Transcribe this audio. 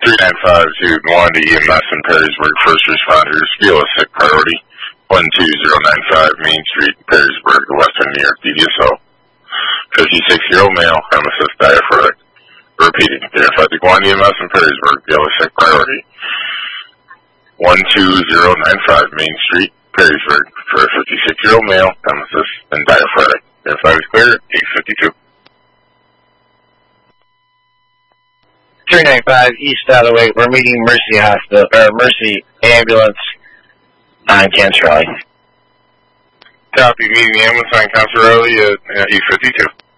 395 to Gowanda EMS in Perrysburg. First responders, feel a sick priority. 12095 Main Street, Perrysburg, Western New York, DDSO. 56-year-old male, premises diaphoretic. Repeating, 395 to Gowanda EMS in Perrysburg, feel a sick priority. 12095 Main Street, Perrysburg, for a 56-year-old male, premises and diaphoretic. 395 is clear, 852. 395 East Alloway. We're meeting Mercy Hospital, or Mercy Ambulance on Cancer Alley. Copy, meeting the ambulance on Cancer Alley at 852.